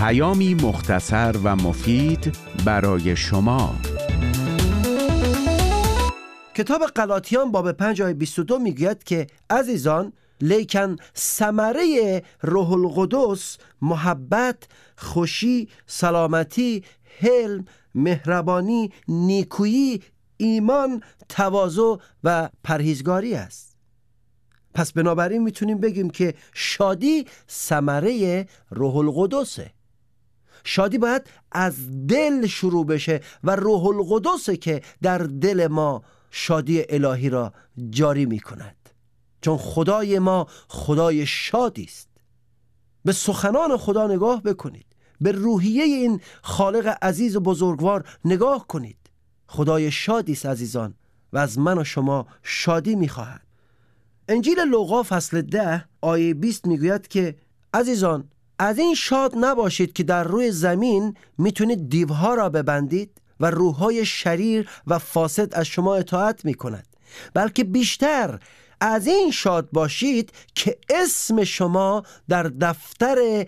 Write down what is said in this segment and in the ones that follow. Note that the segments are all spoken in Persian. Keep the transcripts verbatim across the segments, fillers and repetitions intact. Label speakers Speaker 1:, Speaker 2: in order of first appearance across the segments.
Speaker 1: پیامی مختصر و مفید برای شما.
Speaker 2: کتاب غلاطیان باب پنج آیه بیست و دو میگوید که عزیزان، لیکن ثمره روح القدس محبت، خوشی، سلامتی، حلم، مهربانی، نیکویی، ایمان، تواضع و پرهیزگاری است. پس بنابراین میتونیم بگیم که شادی ثمره روح القدسه. شادی باید از دل شروع بشه و روح القدسه که در دل ما شادی الهی را جاری میکند، چون خدای ما خدای شادی است. به سخنان خدا نگاه بکنید، به روحیه این خالق عزیز و بزرگوار نگاه کنید. خدای شادی است عزیزان و از من و شما شادی میخواهد. انجیل لوقا فصل ده آیه بیست میگوید که عزیزان، از این شاد نباشید که در روی زمین میتونید دیوها را ببندید و روحهای شریر و فاسد از شما اطاعت میکند، بلکه بیشتر از این شاد باشید که اسم شما در دفتر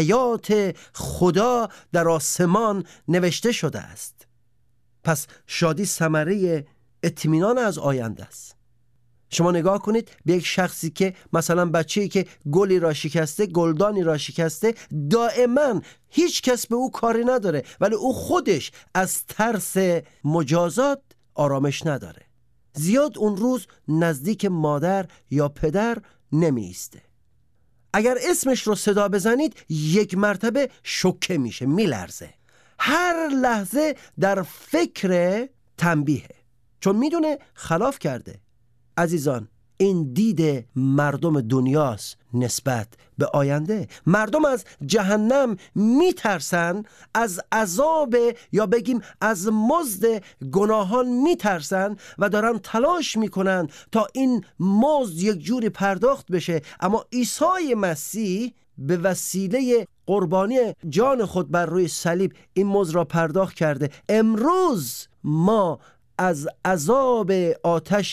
Speaker 2: حیات خدا در آسمان نوشته شده است. پس شادی ثمره اطمینان از آینده است. شما نگاه کنید به یک شخصی که مثلا بچه‌ای که گلی را شکسته، گلدانی را شکسته، دائما هیچ کس به او کاری نداره، ولی او خودش از ترس مجازات آرامش نداره. زیاد اون روز نزدیک مادر یا پدر نمی ایسته. اگر اسمش رو صدا بزنید یک مرتبه شوکه میشه، میلرزه. هر لحظه در فکر تنبیهه، چون میدونه خلاف کرده. عزیزان، این دید مردم دنیاست نسبت به آینده. مردم از جهنم میترسن، از عذاب یا بگیم از مزد گناهان میترسن و دارن تلاش میکنن تا این مزد یک جوری پرداخت بشه. اما عیسی مسیح به وسیله قربانی جان خود بر روی صلیب این مزد را پرداخت کرده. امروز ما از عذاب آتش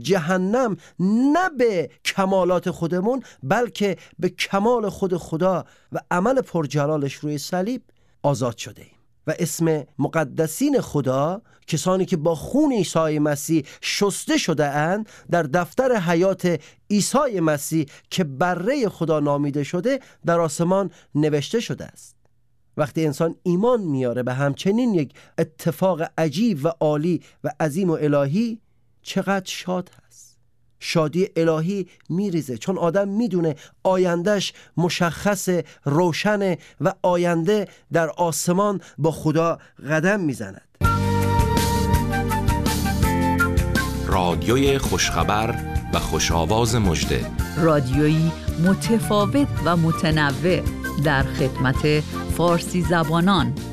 Speaker 2: جهنم نه به کمالات خودمون بلکه به کمال خود خدا و عمل پرجلالش روی صلیب آزاد شده ایم و اسم مقدسین خدا، کسانی که با خون عیسی مسیح شسته شده اند، در دفتر حیات عیسی مسیح که بره خدا نامیده شده در آسمان نوشته شده است. وقتی انسان ایمان میاره به همچنین یک اتفاق عجیب و عالی و عظیم و الهی، چقدر شاد هست. شادی الهی میریزه، چون آدم میدونه آیندهش مشخص، روشنه و آینده در آسمان با خدا قدم میزند.
Speaker 3: رادیوی خوشخبر و خوشآواز مژده،
Speaker 4: رادیویی متفاوت و متنوع در خدمت فارسی زبانان.